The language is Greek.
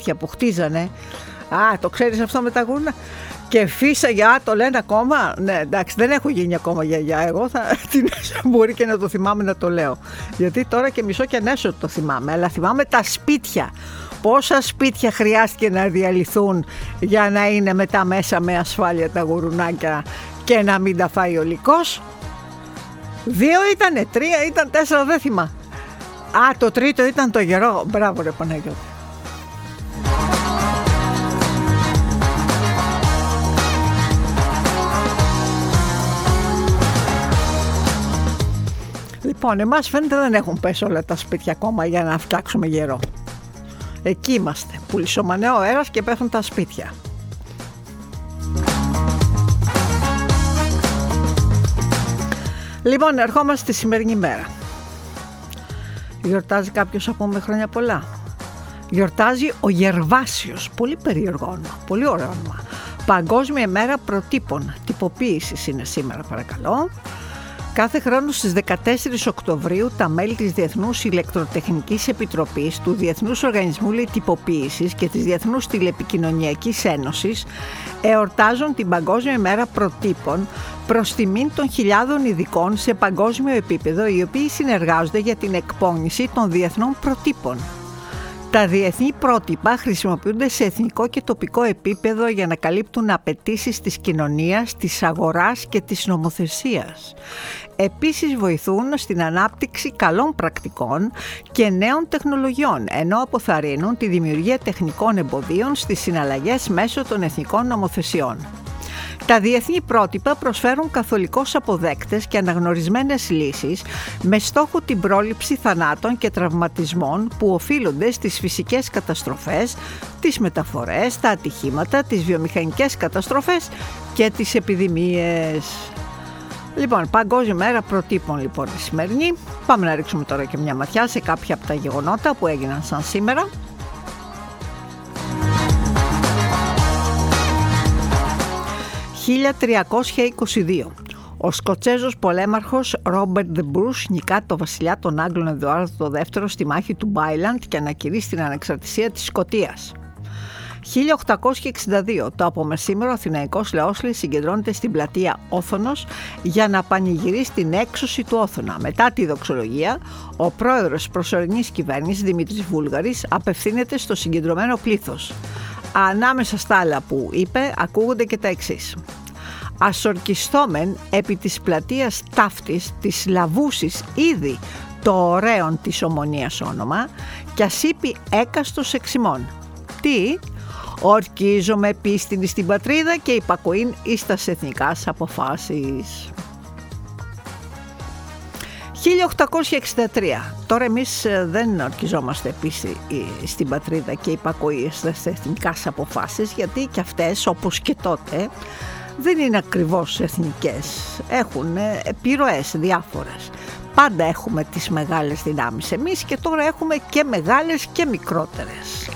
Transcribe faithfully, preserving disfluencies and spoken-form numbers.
σπίτια που χτίζανε. Α, το ξέρεις αυτό με τα γούρνα? Και φύσαγε, α, το λένε ακόμα. Ναι, εντάξει, δεν έχω γίνει ακόμα γιαγιά. Εγώ θα την μπορεί και να το θυμάμαι να το λέω. Γιατί τώρα και μισό και ανέσω το θυμάμαι. Αλλά θυμάμαι τα σπίτια. Πόσα σπίτια χρειάστηκε να διαλυθούν για να είναι μετά μέσα με ασφάλεια τα γουρουνάκια και να μην τα φάει ο λυκός. Δύο ήτανε, τρία ήταν, τέσσερα, δεν θυμάμαι. Α, το τρίτο ήταν το γερό. Μπράβο ρε Παναγιώτη. Λοιπόν, εμάς φαίνεται δεν έχουν πέσει όλα τα σπίτια ακόμα για να φτιάξουμε γερό. Εκεί είμαστε, που λυσομανέ ο αέρας και πέφτουν τα σπίτια. Λοιπόν, ερχόμαστε στη σημερινή μέρα. Γιορτάζει κάποιος από με χρόνια πολλά? Γιορτάζει ο Γερβάσιος, πολύ περίεργο όνομα, πολύ ωραίο όνομα. Παγκόσμια ημέρα προτύπων, τυποποίησης είναι σήμερα, παρακαλώ. Κάθε χρόνο στις δεκατέσσερις Οκτωβρίου τα μέλη της Διεθνούς Ηλεκτροτεχνικής Επιτροπής, του Διεθνούς Οργανισμού Τυποποίησης και της Διεθνούς Τηλεπικοινωνιακής Ένωσης εορτάζουν την Παγκόσμια ημέρα προτύπων προς τιμήν των χιλιάδων ειδικών σε παγκόσμιο επίπεδο, οι οποίοι συνεργάζονται για την εκπόνηση των διεθνών προτύπων. Τα διεθνή πρότυπα χρησιμοποιούνται σε εθνικό και τοπικό επίπεδο για να καλύπτουν απαιτήσεις της κοινωνίας, της αγοράς και της νομοθεσίας. Επίσης βοηθούν στην ανάπτυξη καλών πρακτικών και νέων τεχνολογιών, ενώ αποθαρρύνουν τη δημιουργία τεχνικών εμποδίων στις συναλλαγές μέσω των εθνικών νομοθεσιών. Τα διεθνή πρότυπα προσφέρουν καθολικώς αποδέκτες και αναγνωρισμένες λύσεις με στόχο την πρόληψη θανάτων και τραυματισμών που οφείλονται στις φυσικές καταστροφές, τις μεταφορές, τα ατυχήματα, τις βιομηχανικές καταστροφές και τις επιδημίες. Λοιπόν, Παγκόσμια μέρα προτύπων λοιπόν η σημερινή. Πάμε να ρίξουμε τώρα και μια ματιά σε κάποια από τα γεγονότα που έγιναν σαν σήμερα. χίλια τριακόσια είκοσι δύο. Ο Σκοτσέζος πολέμαρχος Ρόμπερτ Δε Μπρούς νικά το βασιλιά των Άγγλων Εδουάρδο το δεύτερο στη μάχη του Μπάιλαντ και ανακηρύσσει την ανεξαρτησία της Σκωτίας. χίλια οκτακόσια εξήντα δύο. Το απομεσήμερο αθηναϊκός λαός συγκεντρώνεται στην πλατεία Όθωνος για να πανηγυρίσει την έξωση του Όθωνα. Μετά τη δοξολογία, ο πρόεδρος της προσωρινής κυβέρνησης Δημήτρης Βούλγαρης απευθύνεται στο συγκεντρωμένο πλήθος. Ανάμεσα στα άλλα που είπε ακούγονται και τα εξής. Ασορκιστόμεν επί της πλατείας ταύτης της λαβούσης ήδη το ωραίον της ομονίας όνομα κι ας είπει έκαστος εξημών. Τι? Ορκίζομαι πίστην στην πατρίδα και υπακοήν εις τας εθνικάς αποφάσεις. χίλια οκτακόσια εξήντα τρία. Τώρα εμείς δεν ορκιζόμαστε πίστη στην πατρίδα και υπακοή στις εθνικές αποφάσεις, γιατί και αυτές όπως και τότε δεν είναι ακριβώς εθνικές. Έχουν επιρροές διάφορες. Πάντα έχουμε τις μεγάλες δυνάμεις εμείς και τώρα έχουμε και μεγάλες και μικρότερες.